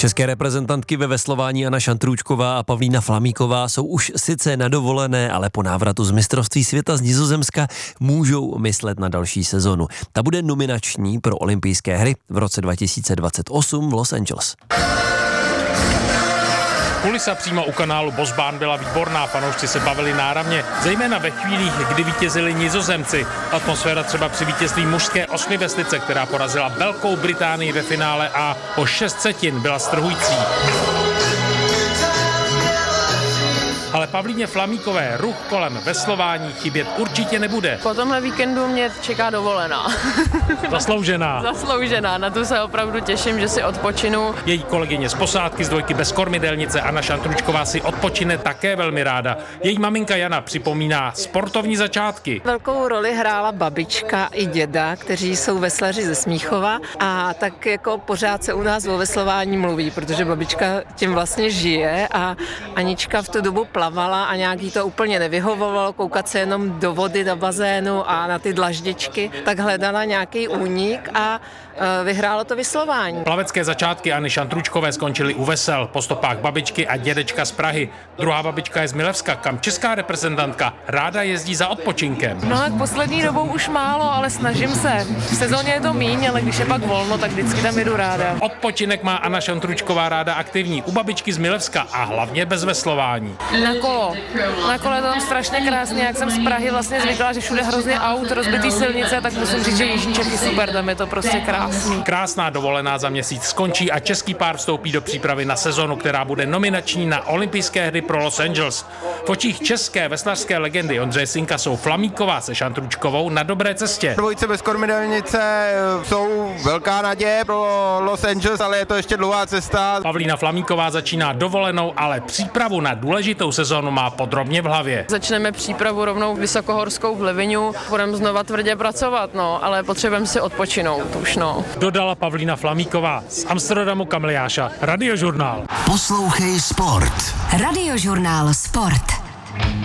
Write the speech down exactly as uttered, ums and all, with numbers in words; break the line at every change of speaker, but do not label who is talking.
České reprezentantky ve veslování Anna Šantrůčková a Pavlína Flamíková jsou už sice na dovolené, ale po návratu z mistrovství světa z Nizozemska můžou myslet na další sezonu. Ta bude nominační pro olympijské hry v roce dva tisíce dvacet osm v Los Angeles.
Kulisa přímo u kanálu Bosbán byla výborná, fanoušci se bavili náramně, zejména ve chvílích, kdy vítězili Nizozemci. Atmosféra třeba při vítězství mužské osmivestice, která porazila Velkou Británii ve finále a o šest setin byla strhující. Ale Pavlíně Flamíkové ruch kolem veslování chybět určitě nebude.
Po tomhle víkendu mě čeká dovolená.
Zasloužená.
Zasloužená, na tu se opravdu těším, že si odpočinu.
Její kolegyně z posádky z dvojky bez kormidelnice Anna Šantrůčková si odpočine také velmi ráda. Její maminka Jana připomíná sportovní začátky.
Velkou roli hrála babička i děda, kteří jsou veslaři ze Smíchova a tak jako pořád se u nás o veslování mluví, protože babička tím vlastně žije a Anička v tu dobu plavala a nějak jí to úplně nevyhovovalo, koukat se jenom do vody, do bazénu a na ty dlaždičky, tak hledala nějaký únik a vyhrálo to veslování.
Plavecké začátky Anny Šantrůčkové skončily u vesel po stopách babičky a dědečka z Prahy. Druhá babička je z Milevska, kam česká reprezentantka ráda jezdí za odpočinkem.
No tak poslední dobou už málo, ale snažím se. V sezóně je to míň, ale když je pak volno, tak vždycky tam jedu ráda.
Odpočinek má Anna Šantrůčková ráda aktivní, u babičky z Milevska a hlavně bez veslování.
Na kolo. Na kole je to tam strašně krásně, jak jsem z Prahy vlastně zvyklá, že všude hrozně aut, rozbitý silnice, tak musím říct, že Jižní Čechy super, tam je to prostě krásný.
Krásná dovolená za měsíc skončí a český pár vstoupí do přípravy na sezonu, která bude nominační na olympijské hry pro Los Angeles. V očích české veslařské legendy Ondřeje Sinka jsou Flamíková se Šantrůčkovou na dobré cestě.
Dvojice bez kormidelnice jsou velká naděje pro Los Angeles, ale je to ještě dlouhá cesta.
Pavlína Flamíková začíná dovolenou, ale přípravu na důležitou sezonu má podrobně v hlavě.
Začneme přípravu rovnou vysokohorskou v Liviňu, budeme znova tvrdě pracovat, no, ale potřebujeme si odpočinout už, no.
Dodala Pavlína Flamíková z Amsterdamu Kamiliáša, Radiožurnál.
Poslouchej sport.
Radiožurnál Sport.